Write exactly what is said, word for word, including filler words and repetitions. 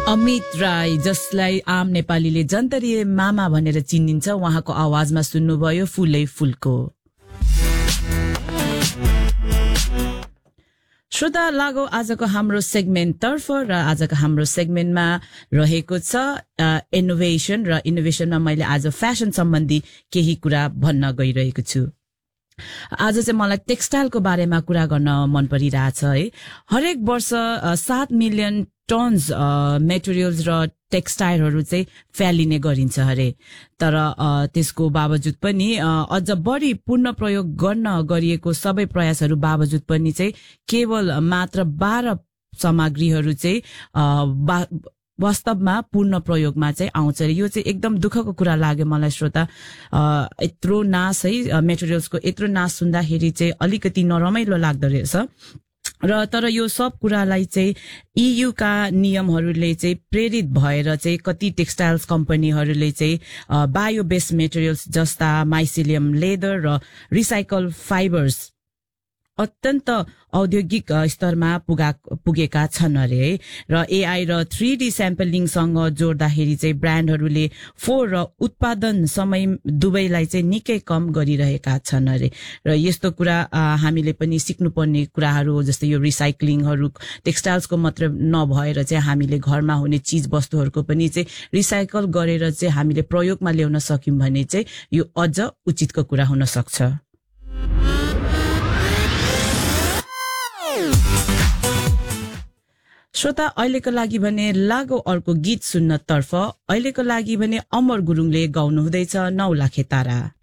अमित राई, जसलाई आम नेपालीले जन्तरीय मामा भनेर चिनिन्छ, उहाँको आवाजमा सुन्नुभयो फुलै फुलको। श्रोता लागो आजको हाम्रो सेगमेन्ट तर्फ र आजको हाम्रो सेगमेन्टमा रहेको छ इनोभेसन र इनोभेसनमा मैले आज फेसन सम्बन्धी केही कुरा भन्न गइरहेको छु। आज चाहिँ मलाई टेक्सटाइलको बारेमा कुरा गर्न मन परिरहेछ है। हरेक वर्ष सात मिलियन टन्स मेटेरियल्स र टेक्सटाइलहरू चाहिँ फ्यालिने गरिन्छ अरे, तर त्यसको बावजुद पनि अझ बढी पुनः प्रयोग गर्न गरिएको सबै प्रयासहरू बावजुद पनि चाहिँ केवल मात्र बाह्र सामग्रीहरू चाहिँ वास्तवमा पूर्ण प्रयोगमा चाहिँ आउँछ। यो चाहिँ एकदम दुःखको कुरा लाग्यो मलाई श्रोता। यत्रो नाश है, मेटेरियल्सको यत्रो नाश सुन्दाखेरि चाहिँ अलिकति नरमाइलो लाग्दो रहेछ। र तर यो सब कुरालाई चाहिँ ईयू का नियमहरूले चाहिँ प्रेरित भएर चाहिँ कति टेक्सटाइल्स कम्पनीहरूले चाहिँ बायो बेस्ड मेटेरियल्स जस्ता माइसिलियम लेदर र रिसाइकल फाइबर्स अत्यन्त औद्योगिक स्तरमा पुगा पुगेका छन् अरे है। र एआई र थ्री डी स्याम्पलिङसँग जोड्दाखेरि चाहिँ ब्रान्डहरूले फोहोर र उत्पादन समय दुवैलाई चाहिँ निकै कम गरिरहेका छन् अरे। र यस्तो कुरा हामीले पनि सिक्नुपर्ने कुराहरू हो, जस्तै यो रिसाइक्लिङहरू टेक्सटाइल्सको मात्र नभएर चाहिँ हामीले घरमा हुने चीज वस्तुहरूको पनि चाहिँ रिसाइकल गरेर चाहिँ हामीले प्रयोगमा ल्याउन सक्यौं भने चाहिँ यो अझ उचितको कुरा हुन सक्छ। श्रोता अहिलेको लागि भने लागो अर्को गीत सुन्न तर्फ। अहिलेको लागि भने अमर गुरुङले गाउनु हुँदैछ नौ लाखे तारा।